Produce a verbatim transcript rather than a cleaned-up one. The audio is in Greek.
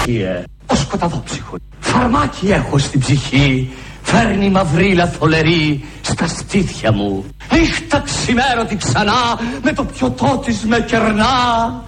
Ησυχία, ο σκοταδόψυχος. Φαρμάκι έχω στην ψυχή, φέρνει μαυρίλα θολερή στα στήθια μου. Νύχτα ξημέρωτη ξανά, με το πιωτό της με κερνά.